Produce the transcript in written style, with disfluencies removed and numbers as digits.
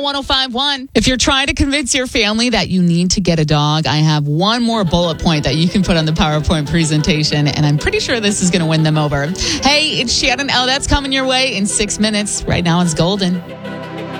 Channel 105.1. If you're trying to convince your family that you need to get a dog, I have one more bullet point that you can put on the PowerPoint presentation, and I'm pretty sure this is going to win them over. Hey, it's Shannon L. That's coming your way in 6 minutes. Right now it's Golden.